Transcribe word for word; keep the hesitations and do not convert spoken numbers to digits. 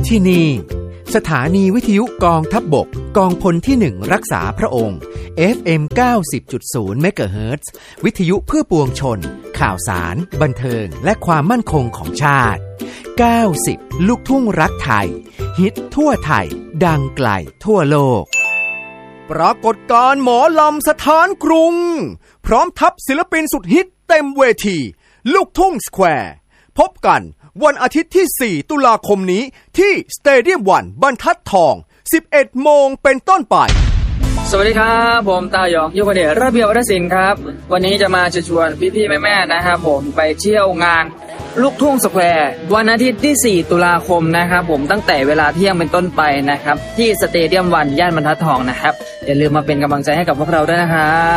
ที่นี่สถานีวิทยุกองทัพบกกองพลที่หนึ่งรักษาพระองค์ เอฟ เอ็ม เก้าสิบจุดศูนย์ เมกะเฮิรตซ์ วิทยุเพื่อปวงชนข่าวสารบันเทิงและความมั่นคงของชาติเก้าสิบลูกทุ่งรักไทยฮิตทั่วไทยดังไกลทั่วโลกปรากฏการณ์หมอลำสถานกรุงพร้อมทัพศิลปินสุดฮิตเต็มเวทีลูกทุ่งสแควร์พบกันวันอาทิตย์ที่สี่ตุลาคมนี้ที่สเตเดียมวันบรรทัดทองสิบเอ็ดโมงเป็นต้นไปสวัสดีครับผมตาหยองยุคเดชระเบียบวัฒนศิลป์ครับวันนี้จะมาเชิญชวนพี่ๆแม่ๆนะครับผมไปเที่ยวงานลูกทุ่งสแควร์วันอาทิตย์ที่สี่ตุลาคมนะครับผมตั้งแต่เวลาเที่ยงเป็นต้นไปนะครับที่สเตเดียมวันย่านบรรทัดทองนะครับอย่าลืมมาเป็นกำลังใจให้กับพวกเราด้วยนะครับ